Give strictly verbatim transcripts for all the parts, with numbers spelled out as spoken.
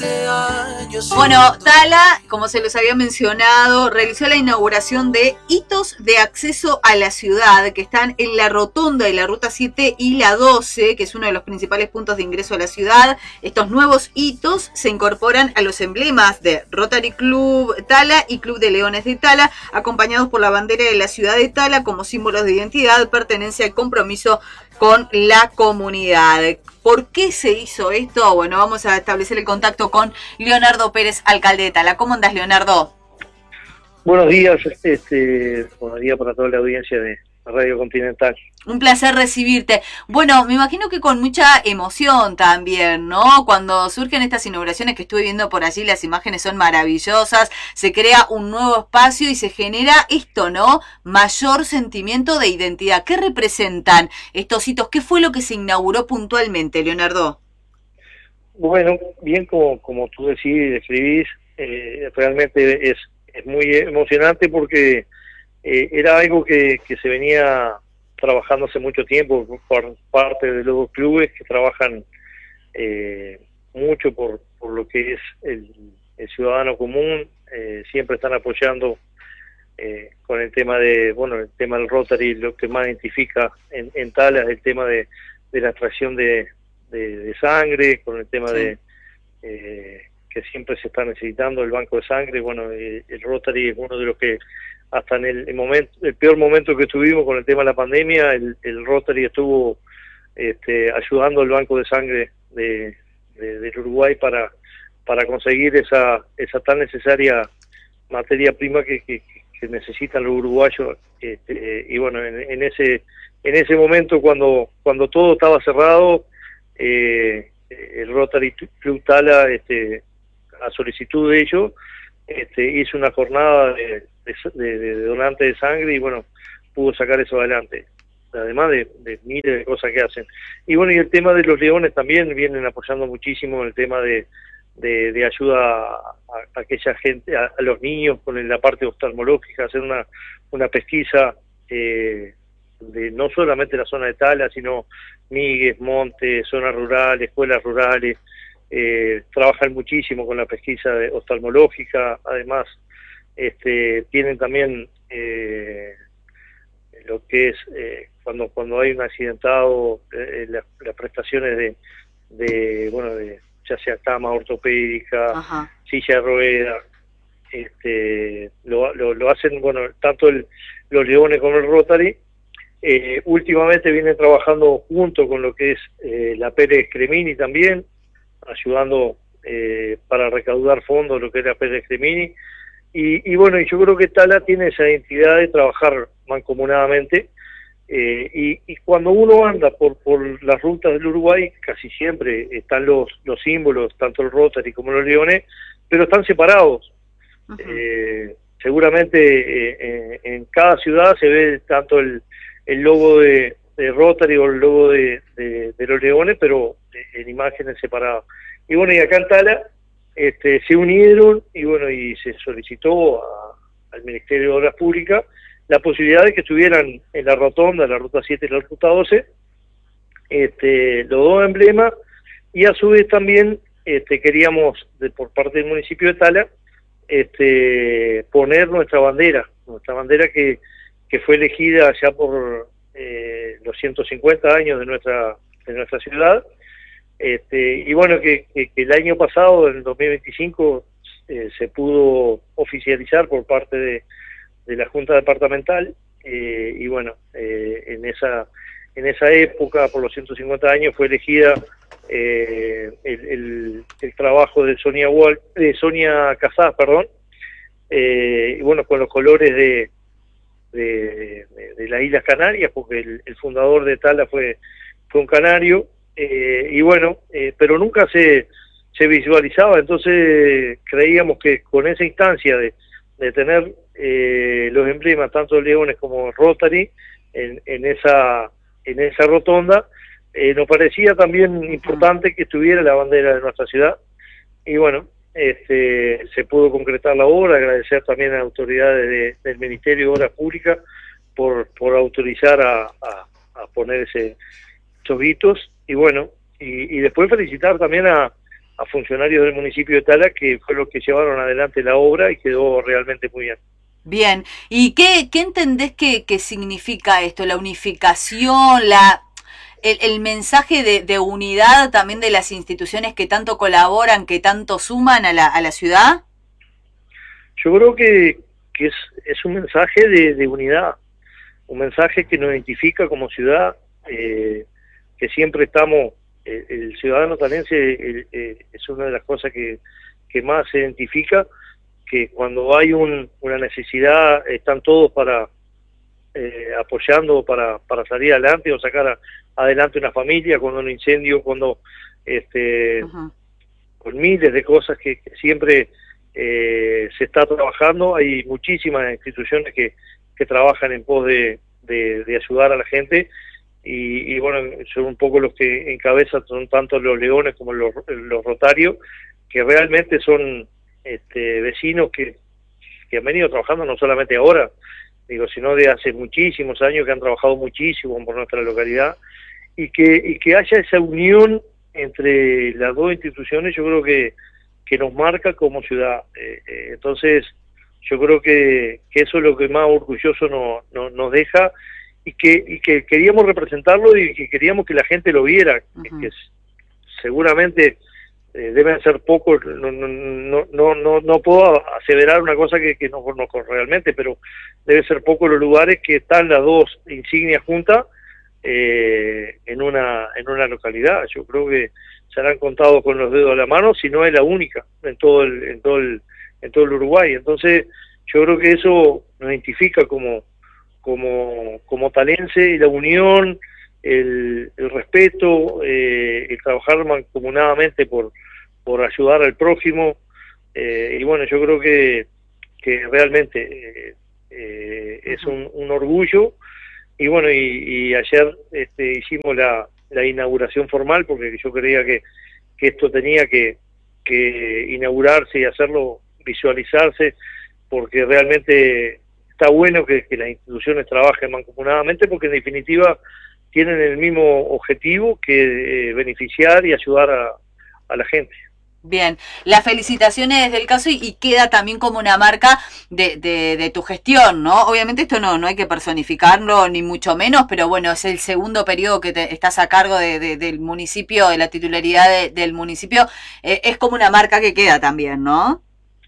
Bueno, Tala, como se los había mencionado, realizó la inauguración de hitos de acceso a la ciudad, que están en la rotonda de la Ruta siete y la doce, que es uno de los principales puntos de ingreso a la ciudad. Estos nuevos hitos se incorporan a los emblemas de Rotary Club Tala y Club de Leones de Tala, acompañados por la bandera de la ciudad de Tala como símbolos de identidad, pertenencia y compromiso con la comunidad. ¿Por qué se hizo esto? Bueno, vamos a establecer el contacto con Leonardo Pérez, alcalde de Tala. ¿Cómo andás, Leonardo? Buenos días, este, buenos días para toda la audiencia de Radio Continental. Un placer recibirte. Bueno, me imagino que con mucha emoción también, ¿no? Cuando surgen estas inauguraciones que estuve viendo por allí, las imágenes son maravillosas, se crea un nuevo espacio y se genera esto, ¿no? Mayor sentimiento de identidad. ¿Qué representan estos hitos? ¿Qué fue lo que se inauguró puntualmente, Leonardo? Bueno, bien como, como tú decís y describís, eh, realmente es, es muy emocionante porque eh, era algo que, que se venía trabajando hace mucho tiempo por parte de los clubes que trabajan eh, mucho por, por lo que es el, el ciudadano común, eh, siempre están apoyando eh, con el tema de, bueno, el tema del Rotary, lo que más identifica en, en Tala es el tema de, de la extracción de, de, de sangre, con el tema sí. de eh, que siempre se está necesitando el banco de sangre. Bueno, eh, el Rotary es uno de los que hasta en el, el momento, el peor momento que estuvimos con el tema de la pandemia, el, el Rotary estuvo este, ayudando al banco de sangre de, de, del Uruguay para, para conseguir esa, esa tan necesaria materia prima que, que, que necesitan los uruguayos. Este, y bueno, en, en ese en ese momento cuando cuando todo estaba cerrado, eh, el Rotary Club Tala, este, a solicitud de ellos, este, hizo una jornada de De, de, de donante de sangre y bueno, pudo sacar eso adelante, además de, de miles de cosas que hacen. Y bueno, y el tema de los leones también vienen apoyando muchísimo el tema de, de, de ayuda a, a aquella gente, a, a los niños con la parte oftalmológica, hacer una, una pesquisa eh, de no solamente la zona de Tala, sino Migues, Montes, zonas rurales, escuelas rurales, eh, trabajan muchísimo con la pesquisa de oftalmológica, además Este, tienen también eh, lo que es eh, cuando cuando hay un accidentado, eh, la, las prestaciones de, de bueno de ya sea cama ortopédica, Ajá. silla de ruedas, este, lo, lo, lo hacen bueno tanto el, los Leones como el Rotary. Eh, últimamente vienen trabajando junto con lo que es eh, la Pérez Cremini también, ayudando eh, para recaudar fondos lo que es la Pérez Cremini. Y, y bueno, y yo creo que Tala tiene esa identidad de trabajar mancomunadamente, eh, y, y cuando uno anda por, por las rutas del Uruguay, casi siempre están los, los símbolos, tanto el Rotary como los Leones, pero están separados. Uh-huh. eh, seguramente eh, en cada ciudad se ve tanto el, el logo de, de Rotary o el logo de, de, de los Leones, pero en imágenes separadas. Y bueno, y acá en Tala Este, se unieron y bueno, y se solicitó a, al Ministerio de Obras Públicas la posibilidad de que estuvieran en la rotonda, la Ruta siete y la Ruta doce, este, los dos emblemas, y a su vez también este, queríamos, de, por parte del municipio de Tala, este, poner nuestra bandera, nuestra bandera que, que fue elegida ya por eh, los ciento cincuenta años de nuestra, de nuestra ciudad. Este, y bueno, que, que, que el año pasado, en dos mil veinticinco, eh, se pudo oficializar por parte de, de la Junta Departamental, eh, y bueno, eh, en esa en esa época, por los ciento cincuenta años, fue elegida eh, el, el, el trabajo de Sonia Wall, de Sonia Casás, perdón, eh, y bueno, con los colores de, de, de, de las Islas Canarias, porque el, el fundador de Tala fue, fue un canario. Eh, y bueno, eh, pero nunca se, se visualizaba, entonces creíamos que con esa instancia de, de tener eh, los emblemas, tanto de Leones como Rotary, en, en esa en esa rotonda, eh, nos parecía también importante que estuviera la bandera de nuestra ciudad, y bueno, este, se pudo concretar la obra. Agradecer también a las autoridades de, del Ministerio de Obras Públicas por, por autorizar a, a, a poner ese, esos hitos. Y bueno, y, y después felicitar también a, a funcionarios del municipio de Tala, que fue los que llevaron adelante la obra y quedó realmente muy bien. Bien, ¿y qué, qué entendés que, que significa esto? ¿La unificación, la, el, el mensaje de, de unidad también de las instituciones que tanto colaboran, que tanto suman a la, a la ciudad? Yo creo que, que es, es un mensaje de, de unidad, un mensaje que nos identifica como ciudad, eh, que siempre estamos, eh, el ciudadano talense eh, eh, es una de las cosas que, que más se identifica, que cuando hay un, una necesidad están todos para eh, apoyando para, para salir adelante o sacar a, adelante una familia, cuando un incendio, cuando este uh-huh. con miles de cosas que, que siempre eh, se está trabajando. Hay muchísimas instituciones que, que trabajan en pos de, de, de ayudar a la gente y, y bueno, son un poco los que encabezan, son tanto los leones como los, los rotarios, que realmente son Este, vecinos que, que han venido trabajando no solamente ahora, digo, sino de hace muchísimos años, que han trabajado muchísimo por nuestra localidad, y que, y que haya esa unión entre las dos instituciones, yo creo que, que nos marca como ciudad. Eh, eh, entonces, yo creo que, que eso es lo que más orgulloso no, no, nos deja, y que, y que queríamos representarlo y que queríamos que la gente lo viera, uh-huh. que, que seguramente Eh, deben ser pocos, no, no, no, no, no, no puedo aseverar una cosa que, que no conozco realmente, pero deben ser pocos los lugares que están las dos insignias juntas eh, en una en una localidad. Yo creo que se harán contado con los dedos de la mano, si no es la única en todo el, en todo el, en todo el Uruguay. Entonces yo creo que eso nos identifica como, como, como talense, y la unión, el, el respeto, eh, el trabajar mancomunadamente por, por ayudar al prójimo, eh, y bueno, yo creo que, que realmente eh, eh, es un, un orgullo, y bueno, y, y ayer este, hicimos la, la inauguración formal, porque yo creía que, que esto tenía que, que inaugurarse y hacerlo visualizarse, porque realmente está bueno que, que las instituciones trabajen mancomunadamente, porque en definitiva tienen el mismo objetivo, que eh, beneficiar y ayudar a, a la gente. Bien, las felicitaciones del caso y, y queda también como una marca de, de, de tu gestión, ¿no? Obviamente esto no, no hay que personificarlo ni mucho menos, pero bueno, es el segundo periodo que te, estás a cargo de, de, del municipio, de la titularidad de, del municipio, eh, es como una marca que queda también, ¿no?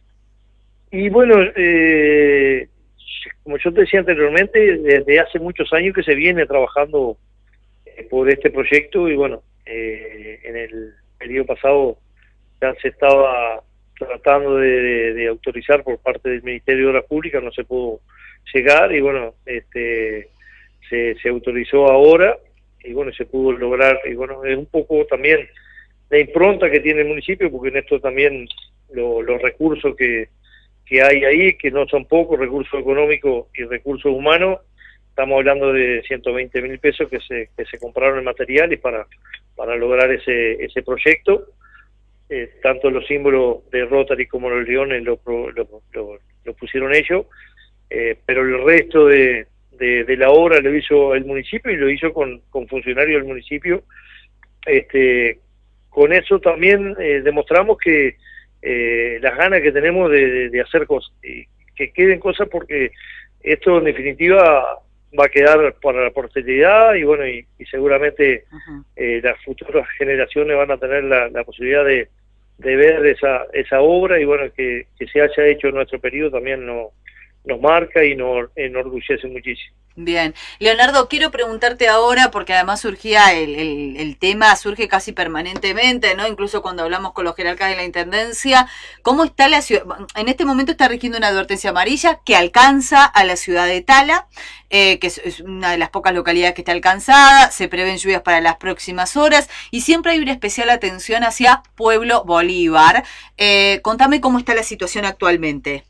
Y bueno, eh, como yo te decía anteriormente, desde hace muchos años que se viene trabajando por este proyecto, y bueno, eh, en el periodo pasado ya se estaba tratando de, de, de autorizar por parte del Ministerio de Obras Públicas, no se pudo llegar, y bueno, este se, se autorizó ahora, y bueno, se pudo lograr, y bueno, es un poco también la impronta que tiene el municipio, porque en esto también lo, los recursos que, que hay ahí, que no son pocos, recursos económicos y recursos humanos. Estamos hablando de ciento veinte mil pesos que se, que se compraron en materiales para, para lograr ese, ese proyecto. Eh, tanto los símbolos de Rotary como los leones lo, lo, lo, lo pusieron ellos, eh, pero el resto de, de, de la obra lo hizo el municipio, y lo hizo con, con funcionarios del municipio. Este, con eso también eh, demostramos que eh, las ganas que tenemos de, de, de hacer cosas, y que queden cosas, porque esto en definitiva va a quedar para la posteridad, y bueno, y, y seguramente uh-huh. eh, las futuras generaciones van a tener la, la posibilidad de, de ver esa esa obra, y bueno, que, que se haya hecho en nuestro periodo también nos, nos marca y nos enorgullece muchísimo. Bien. Leonardo, quiero preguntarte ahora, porque además surgía el, el, el tema, surge casi permanentemente, ¿no? Incluso cuando hablamos con los jerarcas de la Intendencia, ¿cómo está la ciudad? En este momento está rigiendo una advertencia amarilla que alcanza a la ciudad de Tala, eh, que es, es una de las pocas localidades que está alcanzada, se prevén lluvias para las próximas horas, y siempre hay una especial atención hacia Pueblo Bolívar. Eh, contame cómo está la situación actualmente.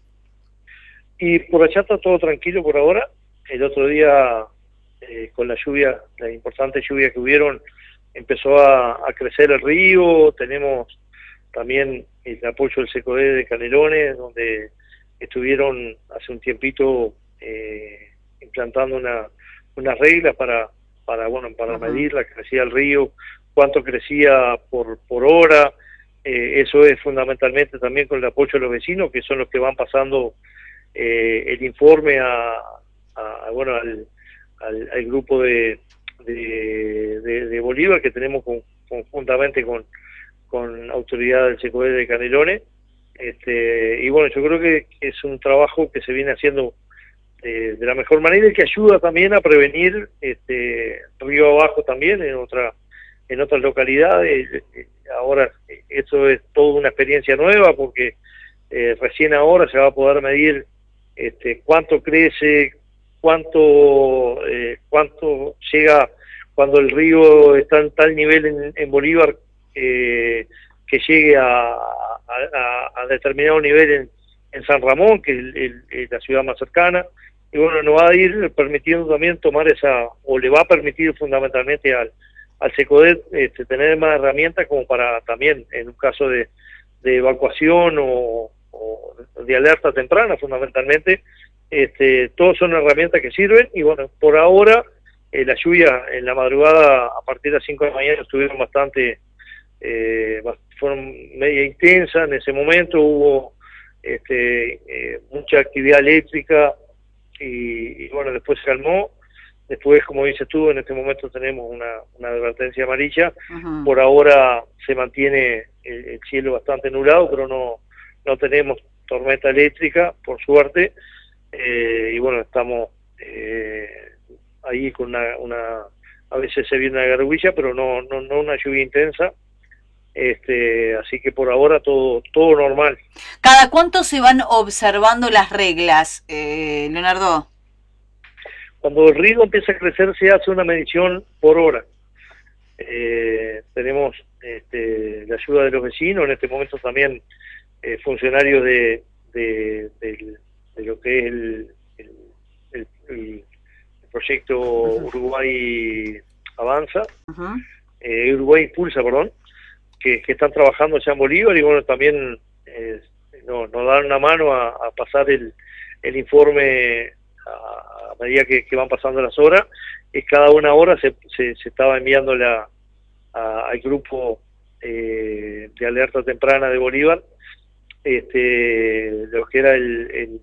Y por allá está todo tranquilo por ahora. El otro día, eh, con la lluvia, la importante lluvia que hubieron, empezó a, a crecer el río. Tenemos también el apoyo del SECODE de Canelones, donde estuvieron hace un tiempito eh, implantando una, unas reglas para, para bueno, para uh-huh. medir la crecida del río, cuánto crecía por, por hora, Eh, eso es fundamentalmente también con el apoyo de los vecinos, que son los que van pasando eh, el informe a, a bueno al, al, al grupo de, de, de, de Bolívar, que tenemos con, conjuntamente con, con autoridad del Secodé de Canelones. Este, y bueno, yo creo que, que es un trabajo que se viene haciendo de, de la mejor manera y que ayuda también a prevenir este, río abajo también en otra en otras localidades. Ahora eso es toda una experiencia nueva porque eh, recién ahora se va a poder medir este, cuánto crece, cuánto eh, cuánto llega cuando el río está en tal nivel en, en Bolívar eh, que llegue a, a, a determinado nivel en, en San Ramón, que es el, el, el, la ciudad más cercana, y bueno, nos va a ir permitiendo también tomar esa, o le va a permitir fundamentalmente al al Secodé este, tener más herramientas como para también, en un caso de, de evacuación o, o de alerta temprana, fundamentalmente, este, todos son herramientas que sirven, y bueno, por ahora, eh, la lluvia en la madrugada, a partir de las cinco de la mañana, estuvieron bastante, eh, fueron media intensa, en ese momento hubo este, eh, mucha actividad eléctrica, y, y bueno, después se calmó. Después, como dices tú, en este momento tenemos una, una advertencia amarilla. Uh-huh. Por ahora se mantiene el, el cielo bastante nublado, pero no no tenemos tormenta eléctrica, por suerte. Eh, y bueno, estamos eh, ahí con una, una... A veces se viene una garguilla, pero no, no, no una lluvia intensa. Este, así que por ahora todo todo normal. ¿Cada cuánto se van observando las reglas, eh, Leonardo? Cuando el río empieza a crecer se hace una medición por hora. Eh, tenemos este, la ayuda de los vecinos, en este momento también eh, funcionarios de, de, de, de lo que es el, el, el, el proyecto uh-huh. Uruguay Avanza, uh-huh. eh, Uruguay Impulsa, perdón, que, que están trabajando allá en Bolívar, y bueno, también eh, nos, nos dan una mano a, a pasar el, el informe a, a medida que, que van pasando las horas. Es cada una hora se, se, se estaba enviando la, a, al grupo eh, de alerta temprana de Bolívar, este, lo que era el, el,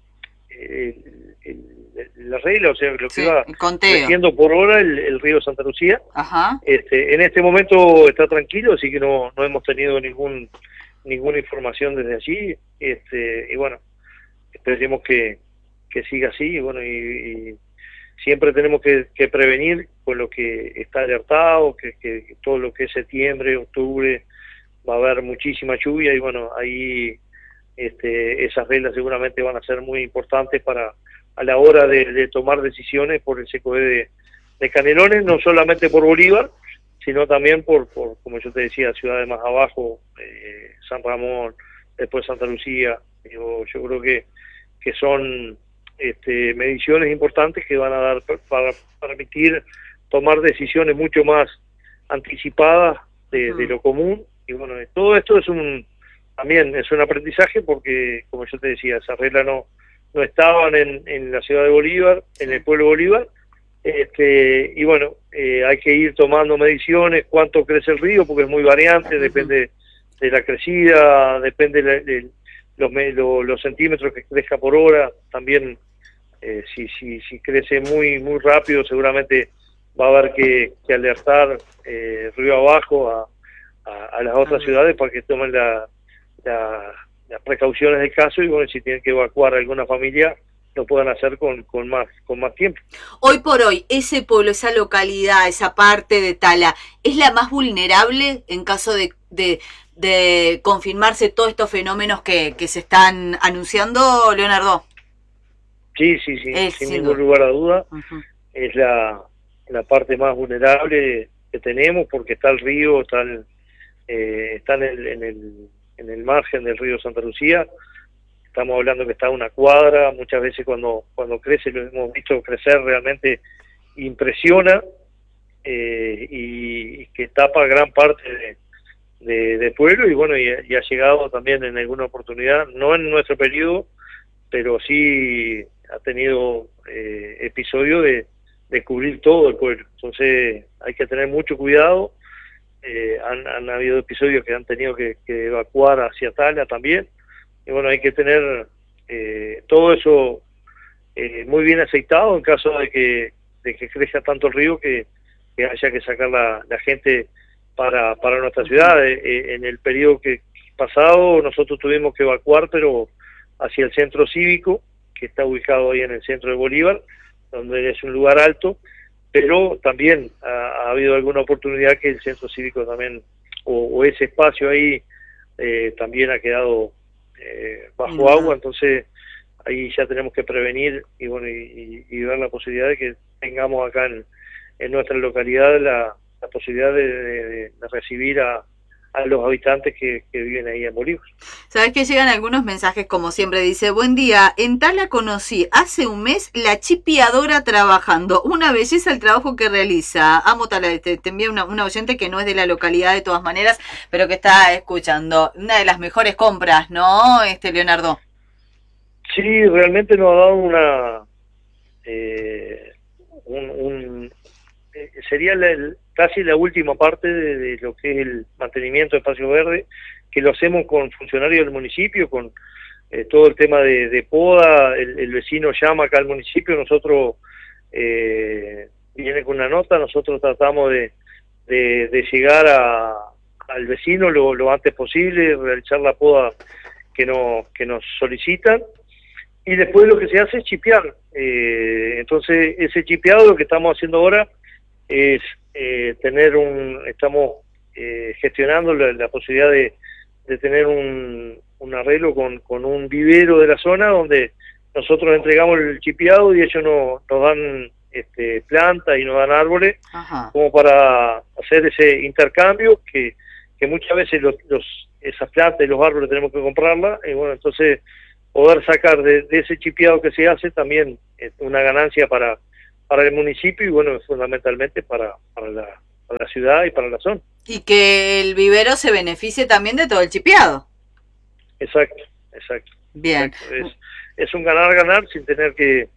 el, el, el la regla, o sea, lo que sí, iba creciendo por hora el, el río Santa Lucía. Ajá. Este, en este momento está tranquilo, así que no, no hemos tenido ningún ninguna información desde allí, este, y bueno, esperemos que que siga así, y bueno, y, y siempre tenemos que, que prevenir con lo que está alertado, que, que todo lo que es septiembre, octubre, va a haber muchísima lluvia, y bueno, ahí este, esas reglas seguramente van a ser muy importantes para a la hora de, de tomar decisiones por el Secodé de, de Canelones, no solamente por Bolívar, sino también por, por como yo te decía, ciudades más abajo, eh, San Ramón, después Santa Lucía. Yo, yo creo que, que son Este, mediciones importantes que van a dar para permitir tomar decisiones mucho más anticipadas de, uh-huh. de lo común, y bueno, todo esto es un también es un aprendizaje, porque como yo te decía, esas reglas no no estaban en, en la ciudad de Bolívar, en el pueblo de Bolívar, este, y bueno, eh, hay que ir tomando mediciones, cuánto crece el río, porque es muy variante, uh-huh. depende de la crecida, depende de, de los, los, los centímetros que crezca por hora, también eh, si, si, si crece muy muy rápido seguramente va a haber que, que alertar eh, río abajo a, a, a las otras uh-huh. ciudades para que tomen la, la, las precauciones del caso, y bueno, si tienen que evacuar a alguna familia lo puedan hacer con, con más con más tiempo. Hoy por hoy, ese pueblo, esa localidad, esa parte de Tala, ¿es la más vulnerable en caso de, de, de confirmarse todos estos fenómenos que, que se están anunciando, Leonardo? Sí, sí, sí, es, sin ningún lugar a duda. Uh-huh. Es la, la parte más vulnerable que tenemos, porque está el río, está, el, eh, está en, el, en, el, en el margen del río Santa Lucía. Estamos hablando que está a una cuadra, muchas veces cuando cuando crece, lo hemos visto crecer, realmente impresiona, eh, y, y que tapa gran parte de, de, de pueblo, y bueno, y, y ha llegado también en alguna oportunidad, no en nuestro periodo, pero sí ha tenido eh, episodios de, de cubrir todo el pueblo. Entonces hay que tener mucho cuidado, eh, han, han habido episodios que han tenido que, que evacuar hacia Tala también, y bueno, hay que tener eh, todo eso eh, muy bien aceitado en caso de que, de que crezca tanto el río que, que haya que sacar la, la gente para, para nuestra ciudad. Eh, en el periodo que pasado nosotros tuvimos que evacuar, pero hacia el centro cívico, que está ubicado ahí en el centro de Bolívar, donde es un lugar alto, pero también ha, ha habido alguna oportunidad que el centro cívico también, o, o ese espacio ahí, eh, también ha quedado eh, bajo no. agua, entonces ahí ya tenemos que prevenir y bueno y, y, y ver la posibilidad de que tengamos acá en, en nuestra localidad la, la posibilidad de, de, de recibir a a los habitantes que, que viven ahí en Bolívar. Sabes que llegan algunos mensajes, como siempre, dice: buen día, en Tala conocí hace un mes la chipeadora trabajando, una belleza el trabajo que realiza. Amo Tala, te, te envía una, una oyente que no es de la localidad de todas maneras, pero que está escuchando. Una de las mejores compras, ¿no, este Leonardo? Sí, realmente nos ha dado una... Eh, un, un eh, sería la, el, casi la última parte de, de lo que es el mantenimiento de espacio verde, que lo hacemos con funcionarios del municipio, con eh, todo el tema de, de poda, el, el vecino llama acá al municipio, nosotros eh, viene con una nota, nosotros tratamos de, de, de llegar a, al vecino lo, lo antes posible, realizar la poda que, no, que nos solicitan, y después lo que se hace es chipear. Eh, entonces ese chipeado, lo que estamos haciendo ahora es eh, tener un, estamos eh, gestionando la, la posibilidad de, de tener un, un arreglo con, con un vivero de la zona donde nosotros entregamos el chipeado y ellos no, nos dan este, plantas y nos dan árboles. Ajá. Como para hacer ese intercambio que, que muchas veces los, los, esas plantas y los árboles tenemos que comprarlas, y bueno, entonces poder sacar de, de ese chipeado que se hace también es una ganancia para para el municipio y bueno, fundamentalmente para, para, la, para la ciudad y para la zona. Y que el vivero se beneficie también de todo el chipeado. Exacto, exacto. Bien. Exacto. Es, es un ganar-ganar sin tener que,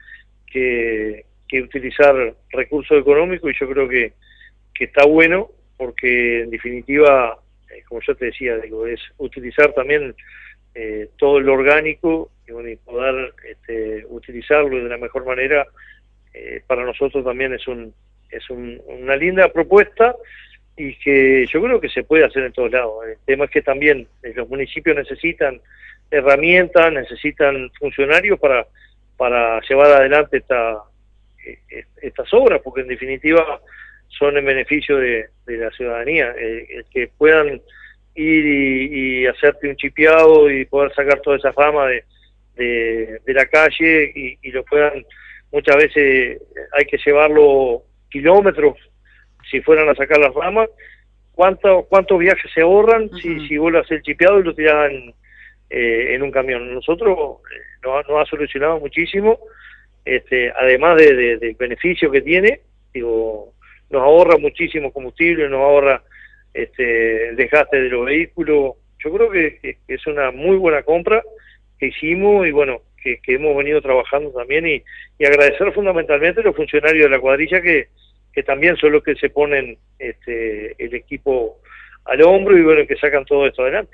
que, que utilizar recursos económicos, y yo creo que, que está bueno porque en definitiva, eh, como yo te decía, digo, es utilizar también eh, todo lo orgánico y, bueno, y poder este, utilizarlo de la mejor manera. Eh, para nosotros también es un es un, una linda propuesta y que yo creo que se puede hacer en todos lados. El tema es que también eh, los municipios necesitan herramientas, necesitan funcionarios para para llevar adelante esta eh, estas obras, porque en definitiva son en beneficio de, de la ciudadanía. Eh, el que puedan ir y, y hacerte un chipeado y poder sacar toda esa fama de, de, de la calle y, y lo puedan. Muchas veces hay que llevarlo kilómetros si fueran a sacar las ramas. ¿Cuántos cuántos viajes se ahorran uh-huh. si, si vos lo haces el chipeado y lo tirás en, eh, en un camión? Nosotros eh, nos, nos ha solucionado muchísimo, este, además de, de, del beneficio que tiene, digo, nos ahorra muchísimo combustible, nos ahorra este, el desgaste de los vehículos. Yo creo que, que, que es una muy buena compra que hicimos y bueno, Que, que hemos venido trabajando también y, y agradecer fundamentalmente a los funcionarios de la cuadrilla que, que también son los que se ponen este, el equipo al hombro y bueno, que sacan todo esto adelante.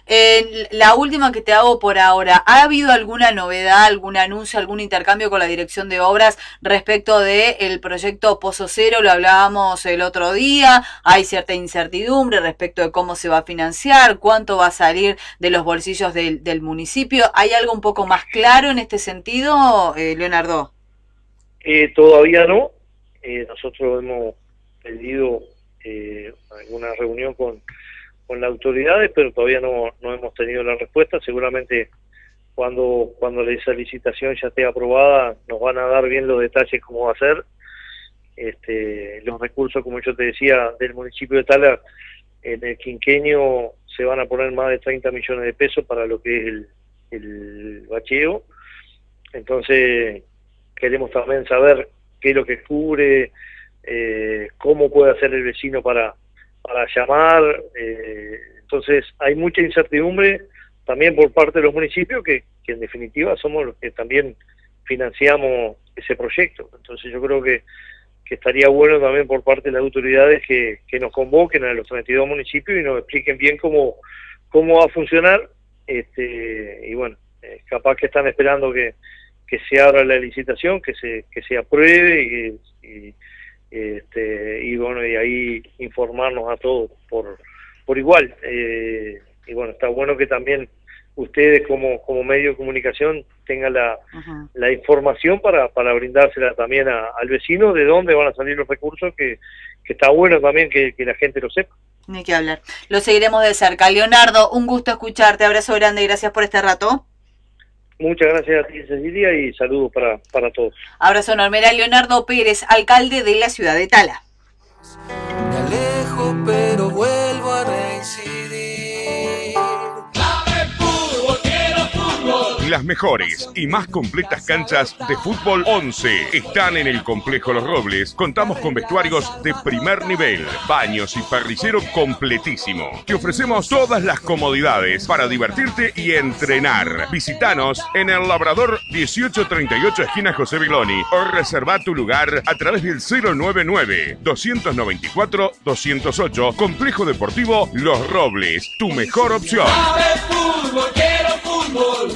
Eh, la última que te hago por ahora, ¿ha habido alguna novedad, algún anuncio, algún intercambio con la dirección de obras respecto de el proyecto Pozo Cero? Lo hablábamos el otro día, hay cierta incertidumbre respecto de cómo se va a financiar, cuánto va a salir de los bolsillos del, del municipio. ¿Hay algo un poco más claro en este sentido, eh, Leonardo? Eh, todavía no, eh, nosotros hemos pedido eh, alguna reunión con con las autoridades, pero todavía no, no hemos tenido la respuesta. Seguramente cuando cuando esa licitación ya esté aprobada nos van a dar bien los detalles cómo va a ser. Este, los recursos, como yo te decía, del municipio de Tala en el quinquenio se van a poner más de treinta millones de pesos para lo que es el, el bacheo. Entonces queremos también saber qué es lo que cubre, eh, cómo puede hacer el vecino para para llamar, eh, entonces hay mucha incertidumbre también por parte de los municipios que, que en definitiva somos los que también financiamos ese proyecto. Entonces yo creo que que estaría bueno también por parte de las autoridades que, que nos convoquen a los treinta y dos municipios y nos expliquen bien cómo, cómo va a funcionar, este, y bueno, eh, capaz que están esperando que, que se abra la licitación, que se, que se apruebe y, y, este, y bueno, y ahí informarnos a todos por, por igual, eh, y bueno, está bueno que también ustedes como, como medio de comunicación tengan la, uh-huh. la información para, para brindársela también a, al vecino de dónde van a salir los recursos, que, que está bueno también que, que la gente lo sepa. Ni que hablar. Lo seguiremos de cerca. Leonardo, un gusto escucharte, abrazo grande y gracias por este rato. Muchas gracias a ti, Cecilia, y saludos para, para todos. Abrazo enorme. Era Leonardo Pérez, alcalde de la ciudad de Tala. Me alejo, pero vuelvo a reincidir. Las mejores y más completas canchas de fútbol once están en el Complejo Los Robles. Contamos con vestuarios de primer nivel, baños y parrillero completísimo. Te ofrecemos todas las comodidades para divertirte y entrenar. Visítanos en el Labrador dieciocho treinta y ocho, esquina José Viloni, o reserva tu lugar a través del cero nueve nueve, dos nueve cuatro, dos cero ocho. Complejo Deportivo Los Robles, tu mejor opción. Fútbol, quiero fútbol.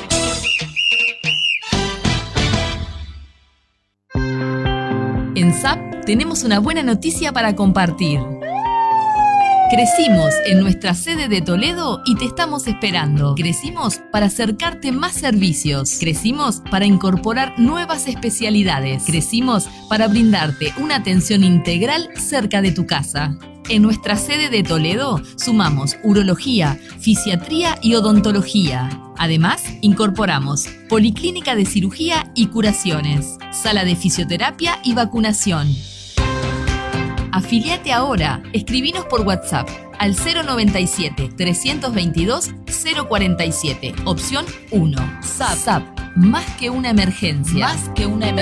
En S A P tenemos una buena noticia para compartir. Crecimos en nuestra sede de Toledo y te estamos esperando. Crecimos para acercarte más servicios. Crecimos para incorporar nuevas especialidades. Crecimos para brindarte una atención integral cerca de tu casa. En nuestra sede de Toledo sumamos urología, fisiatría y odontología. Además, incorporamos policlínica de cirugía y curaciones, sala de fisioterapia y vacunación. Afiliate ahora. Escribinos por WhatsApp al cero noventa y siete, trescientos veintidós, cero cuarenta y siete, opción uno. S A P, S A P, más que una emergencia. Más que una emergencia.